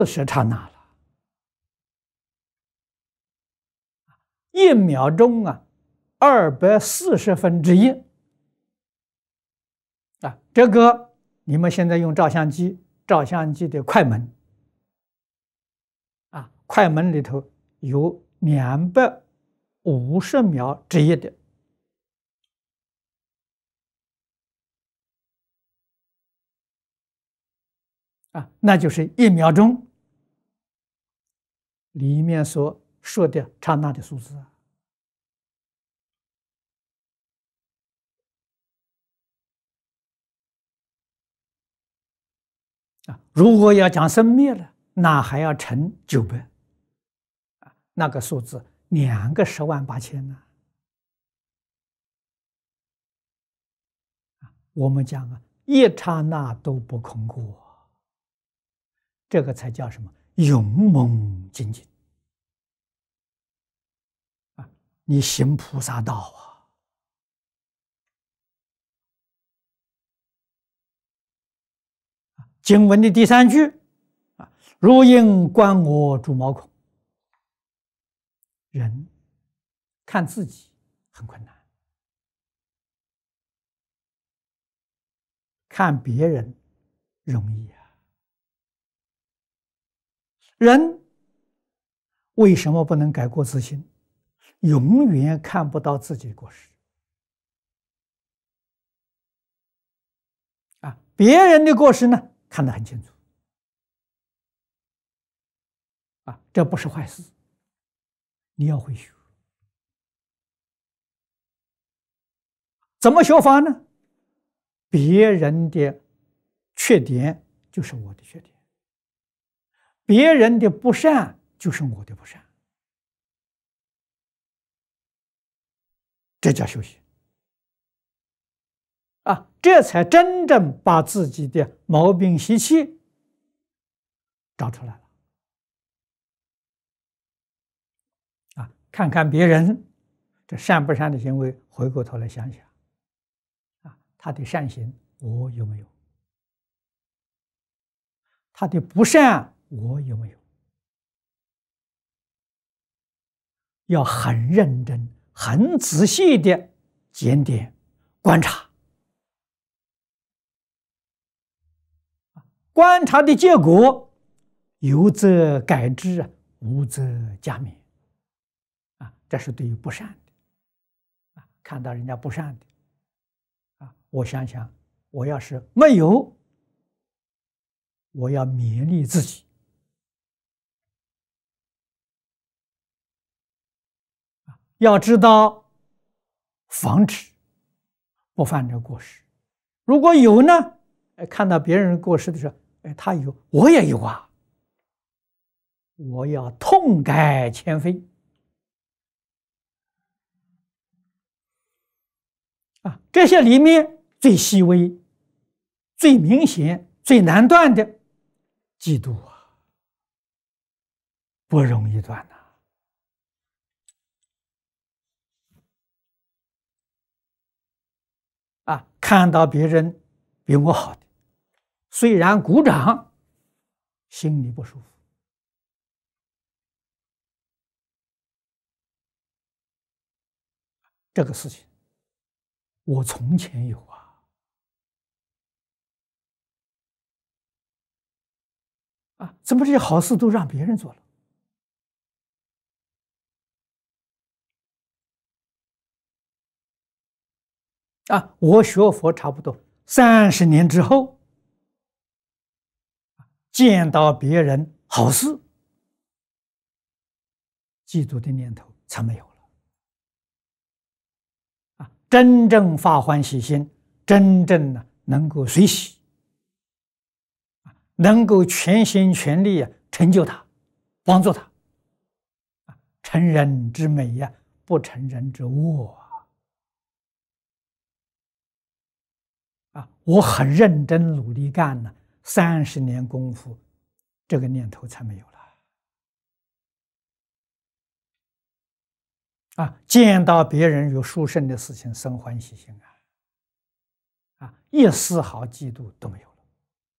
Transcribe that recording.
40刹那了，1秒钟啊，240分之一啊！这个你们现在用照相机，照相机的快门啊，快门里头有250秒之一的。那就是1秒钟里面所说的刹那的数字如果要讲生灭了，那还要乘900那个数字2个108000呢。我们讲一刹那都不空过。这个才叫什么？勇猛精进你行菩萨道经文的第3句如应观我诸毛孔，人看自己很困难，看别人容易人为什么不能改过自新？永远看不到自己的过失别人的过失呢，看得很清楚这不是坏事，你要会学。怎么学法呢？别人的缺点就是我的缺点，别人的不善就是我的不善，这叫修行这才真正把自己的毛病习气找出来了看看别人这善不善的行为，回过头来想想他的善行我有没有？他的不善我有没有？要很认真、很仔细的检点观察，观察的结果，有则改之，无则加勉这是对于不善的看到人家不善的我想想，我要是没有，我要勉励自己要知道防止不犯这过失。如果有呢，看到别人过失的时候，他有，我也有我要痛改前非这些里面最细微、最明显、最难断的嫉妒不容易断看到别人比我好的，虽然鼓掌，心里不舒服这个事情我从前有怎么这些好事都让别人做了我学佛差不多30年之后，见到别人好事，嫉妒的念头才没有了真正发欢喜心，真正能够随喜能够全心全力成就他，帮助他成人之美不成人之恶我很认真努力干了30年功夫，这个念头才没有了见到别人有殊胜的事情，生欢喜心一丝毫嫉妒都没有。